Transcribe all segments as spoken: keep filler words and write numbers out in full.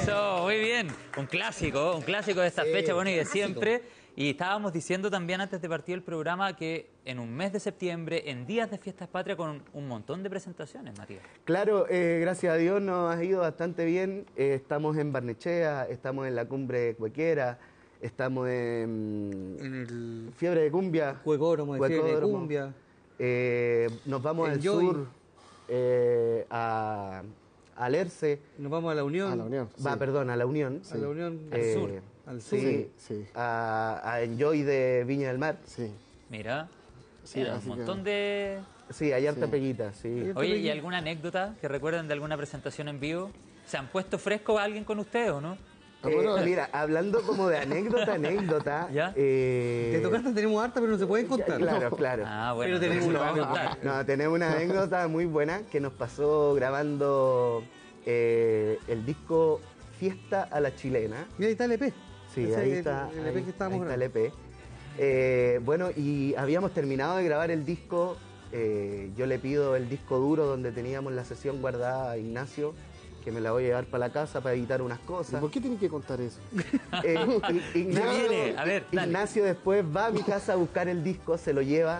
Eso, muy bien. Un clásico, un clásico de esta sí, fecha, bueno, y de clásico. Siempre. Y estábamos diciendo también antes de partir el programa que en un mes de septiembre, en días de fiestas patrias, con un montón de presentaciones, Matías. Claro, eh, gracias a Dios nos ha ido bastante bien. Eh, estamos en Barnechea, estamos en la Cumbre Cuequera, estamos en, en el Fiebre de Cumbia. Cuecódromo de Fiebre de Cumbia. Eh, nos vamos al Joy. sur, eh, a, a Lerce. Nos vamos a la Unión. A la Unión. Va, sí. perdón, a la Unión. A sí. la Unión, al eh, sur. Al sur. Sí, sí. A, a Enjoy de Viña del Mar. Sí. Mira, sí, Mira un montón que... de... Sí, hay harta sí. peguita, sí. Oye, ¿y alguna anécdota que recuerden de alguna presentación en vivo? ¿Se han puesto fresco a alguien con ustedes o no? Eh, bueno, mira, hablando como de anécdota, anécdota... ¿Ya? Eh... De tocar tenemos harta, pero no se pueden contar. Claro, no. claro. Ah, bueno. Pero tenemos una contar. No, tenemos una anécdota muy buena que nos pasó grabando eh, el disco Fiesta a la Chilena. Mira, ahí está el E P. Sí, Ese ahí el, está, el E P ahí, que estábamos ahí está el grabando. E P. Eh, bueno, y habíamos terminado de grabar el disco. Eh, yo le pido el disco duro donde teníamos la sesión guardada a Ignacio, que me la voy a llevar para la casa para editar unas cosas. ¿Y por qué tienen que contar eso? Eh, Ignacio, viene? A ver, Ignacio después va a mi casa a buscar el disco, se lo lleva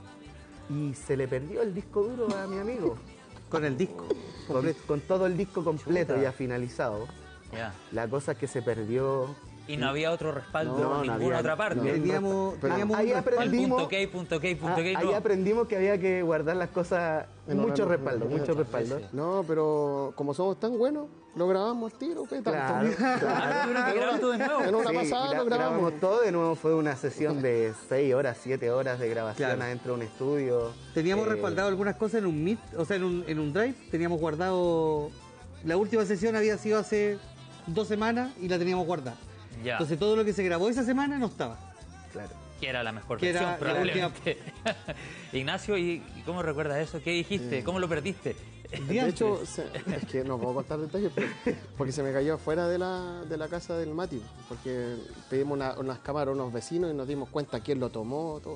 y se le perdió el disco duro a mi amigo. Con el disco. Con, con todo el disco completo Chuta. ya finalizado. Ya. La cosa es que se perdió. Y no había otro respaldo No, en no ninguna había, otra parte. no, teníamos, pero teníamos ahí un aprendimos, punto K, punto K, punto K, ah, no. ahí aprendimos que había que guardar las cosas, En mucho orden, respaldo, en mucho orden. respaldo. No, pero como somos tan buenos, lo grabamos al tiro, ¿qué tanto? Claro, claro. ¿Grabamos todo de nuevo? En una Sí, pasada gra- lo grabamos. grabamos todo de nuevo, fue una sesión de seis horas, siete horas de grabación Claro. adentro de un estudio. Teníamos Eh, respaldado algunas cosas en un Meet, o sea, en un, en un Drive. Teníamos guardado... La última sesión había sido hace dos semanas y la teníamos guardada. Ya. Entonces todo lo que se grabó esa semana no estaba. Claro. Que era la mejor Que versión, era la probablemente. Ignacio, ¿y y cómo recuerdas eso? ¿Qué dijiste? Sí. ¿Cómo lo perdiste? De hecho, se- es que no puedo contar detalles, pero- porque se me cayó afuera de la, de la casa del Mati, porque pedimos una- unas cámaras a unos vecinos y nos dimos cuenta quién lo tomó, todo.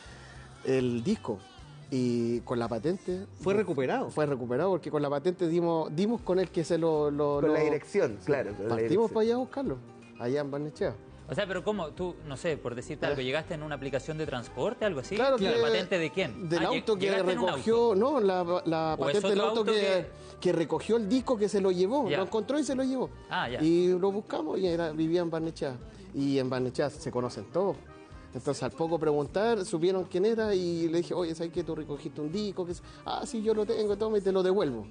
El disco. Y con la patente... Fue recuperado. Fue recuperado porque con la patente dimos, dimos con el que se lo... lo- Con lo- la dirección, claro. con la Partimos dirección. para allá a buscarlo, allá en Barnechea. O sea, pero ¿cómo? Tú, no sé, por decirte algo, ¿llegaste en una aplicación de transporte, algo así? Claro, ¿La que- patente de quién? Del Ah, auto que llegaste en un recogió, auto. no, la, la ¿O es patente del otro auto, auto que, que- que recogió el disco que se lo llevó, Ya. lo encontró y se lo llevó. Ah, ya. Y lo buscamos y era, vivía en Barnechea. Y en Barnechea se conocen todos. Entonces al poco preguntar, supieron quién era y le dije, oye, ¿sabes qué? Tú recogiste un disco, que es... ah, sí, yo lo tengo, toma y te lo devuelvo.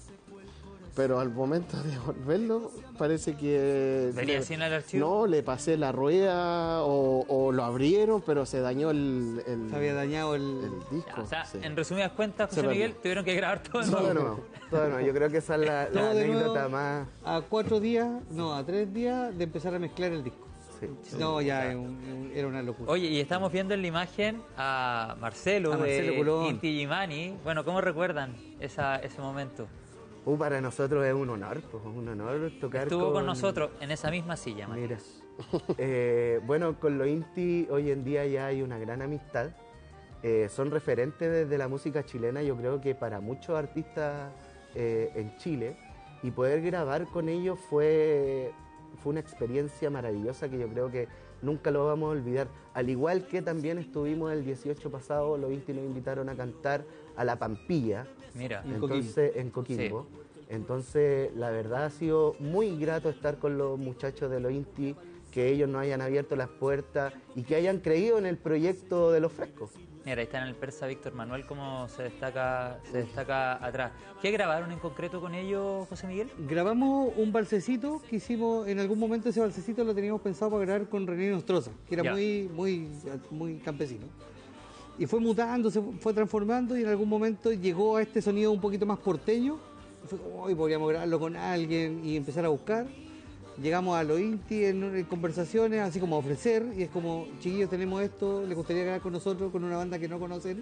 Pero al momento de devolverlo, parece que... ¿Venía le- sin el archivo? No, le pasé la rueda o, o lo abrieron, pero se dañó el, el, Se había dañado el... el disco. Ya, o sea, sí. en resumidas cuentas, Se José Miguel, perdió. tuvieron que grabar todo de Todo nuevo. de nuevo, todo de nuevo. Yo creo que esa es la, la Todo de anécdota nuevo, más... a cuatro días, no, a tres días de empezar a mezclar el disco. Sí. No, ya es un- un- era una locura. Oye, y estamos viendo en la imagen a Marcelo, A Marcelo de Colón. Inti Gimani. Bueno, ¿cómo recuerdan esa, ese momento? Uh, para nosotros es un honor, pues, un honor tocar Estuvo con nosotros en esa misma silla, Matías. Mira, eh, bueno, con los Inti hoy en día ya hay una gran amistad. Eh, son referentes desde la música chilena, yo creo que para muchos artistas eh, en Chile. Y poder grabar con ellos fue, fue una experiencia maravillosa que yo creo que nunca lo vamos a olvidar. Al igual que también estuvimos el dieciocho pasado, los Inti nos invitaron a cantar a La Pampilla. Mira, En Entonces, en Coquimbo. Entonces, la verdad ha sido muy grato estar con los muchachos de los Inti, que ellos nos hayan abierto las puertas y que hayan creído en el proyecto de Los Frescos. mira, ahí está en el persa Víctor Manuel como se destaca, se destaca atrás. ¿Qué grabaron en concreto con ellos, José Miguel? Grabamos un balsecito que hicimos, en algún momento ese balsecito lo teníamos pensado para grabar con René Nostroza, que era Ya. muy, muy, muy campesino. Y fue mutando, se fue transformando y en algún momento llegó a este sonido un poquito más porteño. Y fue como, hoy podríamos grabarlo con alguien y empezar a buscar. Llegamos a los Inti en, en conversaciones, así como a ofrecer, y es como, chiquillos, tenemos esto, les gustaría grabar con nosotros, con una banda que no conocen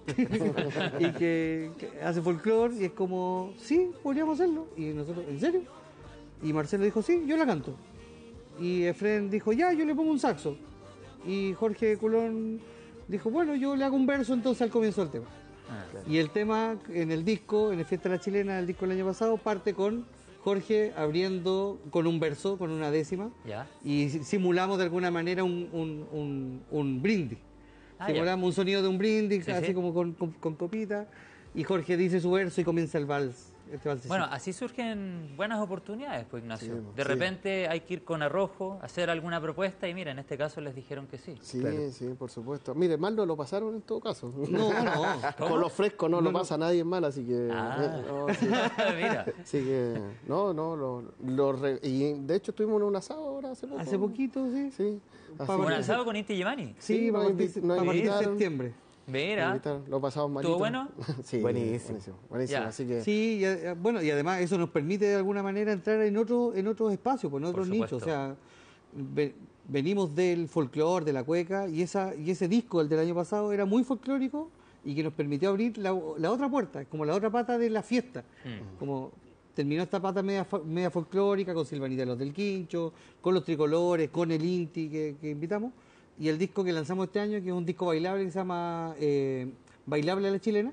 y que, que hace folclore, y es como, sí, podríamos hacerlo. Y nosotros, ¿en serio? Y Marcelo dijo, sí, yo la canto. Y Efren dijo, ya, yo le pongo un saxo. Y Jorge Culón dijo, bueno, yo le hago un verso entonces al comienzo del tema. Ah, Y el tema en el disco, en el Fiesta de la Chilena, el disco del año pasado, parte con Jorge abriendo con un verso, con una décima, Ya. y si- simulamos de alguna manera un, un, un, un brindis. Ah, Simulamos un sonido de un brindis, Sí, así sí. como con, con, con copita, y Jorge dice su verso y comienza el vals. Este valsecito. Bueno, así surgen buenas oportunidades, pues Ignacio. Sí, de sí. repente hay que ir con arrojo, hacer alguna propuesta y mira, en este caso les dijeron que sí. Sí, Claro. sí, por supuesto. Mire, mal no lo pasaron en todo caso. No, no. Con los frescos no, lo pasa nadie mal, así que... Ah. eh, no, sí. Mira. Así que, no, no, lo, lo re- y de hecho estuvimos en un asado ahora hace poco. Hace poquito, sí. Sí. Pa- así Un que- asado con Inti Yemani. Sí, Sí, para nos partir, invi- nos para partir de invitaron. septiembre. me Mira. invitaron, lo pasamos malito. bueno? Sí, Buenísimo. buenísimo. buenísimo, Ya. Así que... Sí, y, a- bueno, y además eso nos permite de alguna manera entrar en otro, en otros espacios, pues, en otros supuesto. nichos. O sea, ve- venimos del folclore, de la cueca, y esa y ese disco, el del año pasado, era muy folclórico y que nos permitió abrir la, la otra puerta, como la otra pata de la fiesta. Mm. Como terminó esta pata media, fo- media folclórica, con Silvanita Los del Quincho, con los tricolores, con el Inti que, que invitamos, y el disco que lanzamos este año, que es un disco bailable que se llama eh, Bailable a la Chilena.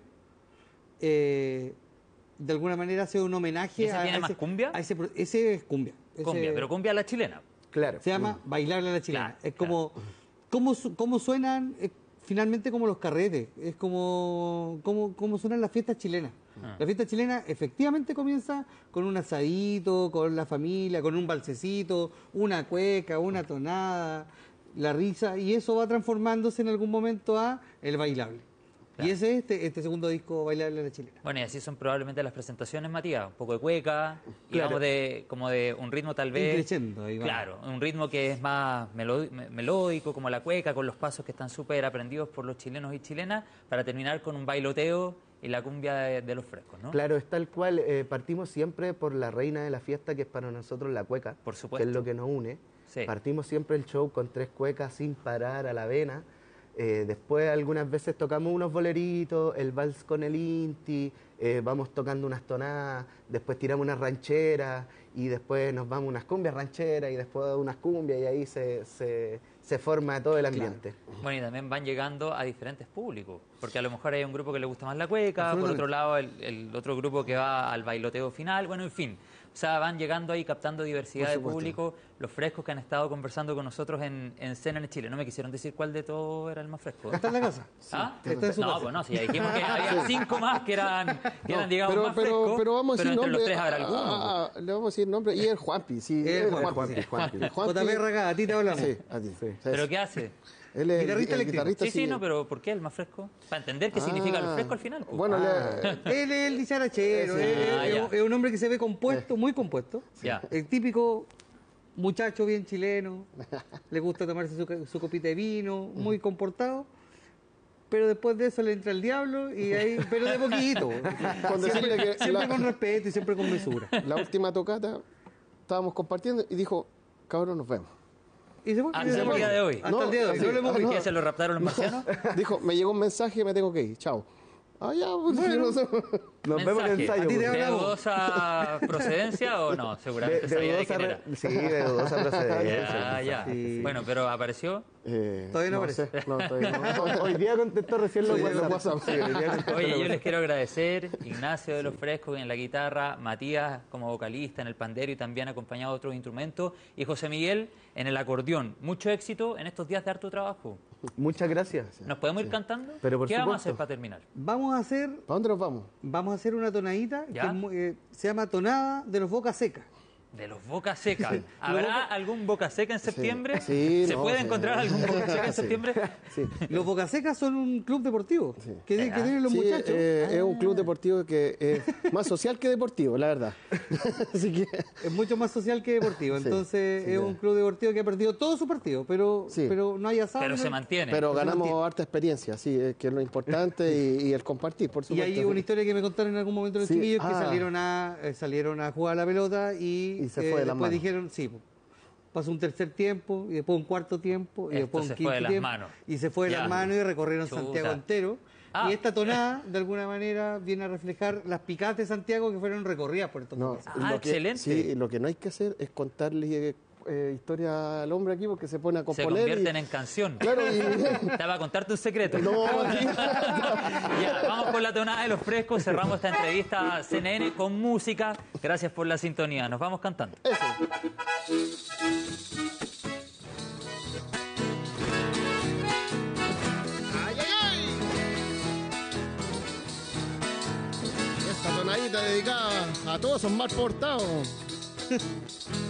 Eh, de alguna manera hace un homenaje ¿Y ese a, tiene a más cumbia? a ese, pro- ese es cumbia. Ese Cumbia, pero cumbia a la chilena. Claro. se llama Bailable a la Chilena. Claro, es como cómo, su- cómo suenan eh, finalmente como los carretes, es como cómo, cómo suenan las fiestas chilenas. Ah. La fiesta chilena efectivamente comienza con un asadito, con la familia, con un balsecito, una cueca, una tonada, la risa, y eso va transformándose en algún momento a el bailable. Claro. Y ese es este, este segundo disco, Bailable a la Chilena. Bueno, y así son probablemente las presentaciones, Matías. Un poco de cueca, y Claro. vamos de, como de un ritmo tal vez... Increciendo, ahí va. Claro, un ritmo que es más melo- me- melódico, como la cueca, con los pasos que están súper aprendidos por los chilenos y chilenas, para terminar con un bailoteo y la cumbia de, de los frescos, ¿no? Claro, es tal cual. eh, partimos siempre por la reina de la fiesta, que es para nosotros la cueca. Por supuesto. Que es lo que nos une. Sí. Partimos siempre el show con tres cuecas sin parar a la vena. Eh, después algunas veces tocamos unos boleritos, el vals con el Inti, eh, vamos tocando unas tonadas, después tiramos unas rancheras y después nos vamos unas cumbias rancheras y después unas cumbias y ahí se, se, se forma todo el ambiente. Bueno, y también van llegando a diferentes públicos, porque a lo mejor hay un grupo que le gusta más la cueca, por Absolutamente. otro lado el, el otro grupo que va al bailoteo final, bueno, en fin. O sea, van llegando ahí captando diversidad Por de supuesto. público, los frescos que han estado conversando con nosotros en, en Cena en Chile. No me quisieron decir cuál de todos era el más fresco. Está en la casa. ¿Ah? Está en su No, casa. pues no, si ya dijimos que había cinco más que eran, que eran digamos, pero, más pero, frescos, pero vamos a pero decir entre nombre. los tres habrá ah, alguno. ah, ah, le vamos a decir nombre. Y el Juanpi, sí. El el Juanpi, Juanpi, sí. Juanpi. J Juanpi. P Raga, a ti te hablamos. Sí, a ti. Sí. ¿Pero qué hace? Él es el- Guitarrista el eléctrico. guitarrista, Sí, sí, no, pero ¿por qué el más fresco? Para entender qué significa el Ah, fresco al final. pues. Bueno, Ah. le- Él es el dicharachero, Sí. es, Ah, es- ya. es un hombre que se ve compuesto, muy compuesto. Ya. El típico muchacho bien chileno, le gusta tomarse su, ca- su copita de vino, muy comportado. Pero después de eso le entra el diablo y ahí, pero de poquito. Con decirle siempre que siempre la- con respeto y siempre con mesura. la última tocata estábamos compartiendo y dijo, cabrón, nos vemos. Y se fue. Hasta y se el fue. día de hoy. Hasta No, el día de hoy. sí, No lo hemos ah, visto. ¿Qué se lo raptaron los marcianos? Dijo, me llegó un mensaje, me tengo que ir, chao. Ah, ya, pues, yo no sé. Nos vemos en el Mensaje. ensayo. A ti te pues. ¿De hablamos. dudosa procedencia o no? De, Seguramente de sabía de dudosa, quién era. re- sí, de dudosa procedencia. Ya, ya. Sí. Bueno, pero apareció. Eh, Todavía no sé, aparece. no, todavía no. Hoy, hoy día contestó recién los Sí, WhatsApp. los WhatsApp. Sí, hoy día contestó Oye, los yo les WhatsApp. quiero agradecer, Ignacio de los Frescos en la guitarra, Matías como vocalista en el pandero y también acompañado de otros instrumentos, y José Miguel en el acordeón. Mucho éxito en estos días de harto trabajo. Muchas gracias. ¿Nos podemos ir cantando? Pero por ¿Qué vamos a supuesto. hacer para terminar? Vamos a hacer, ¿Para dónde nos vamos? vamos a hacer una tonadita que ¿Ya? es muy- eh, se llama Tonada de los Boca Seca. De los Boca Seca. ¿Habrá algún Boca Seca en septiembre? Sí, ¿Se no, puede sí. encontrar algún Boca Seca en Sí. septiembre? Sí. Los Boca Secas son un club deportivo que, ¿Será? que tienen los Sí, muchachos. eh, es un club deportivo que es más social que deportivo, la verdad. Así que Es mucho más social que deportivo. Sí, Entonces sí, es sí. un club deportivo que ha perdido todo su partido, pero, Sí. pero no hay asado. Pero no- se mantiene. pero se ganamos mantiene. harta experiencia, sí, es que es lo importante y, y el compartir, por Y supuesto. hay una historia que me contaron en algún momento los Sí, chiquillos que ah. salieron a eh, salieron a jugar a la pelota y, Y se eh, fue de las después manos. dijeron, sí, po, pasó un tercer tiempo y después un cuarto tiempo y Esto después un se quinto fue de las tiempo manos. y se fue de Ya. las manos y recorrieron Chuta. Santiago entero. Ah. Y esta tonada, de alguna manera, viene a reflejar las picadas de Santiago que fueron recorridas por estos No, Boca Secas. Ah, lo que- excelente. Sí, lo que no hay que hacer es contarle eh, historia al hombre aquí porque se pone a Se componer. convierten y, en canción. Claro, y, Te va a contarte un secreto. no, sí. Ya, vamos con la tonada de los frescos. Cerramos esta entrevista a C N N con música. Gracias por la sintonía. Nos vamos cantando. Eso. ¡Ay, ay, ay! Esta tonadita dedicada a todos esos mal portados.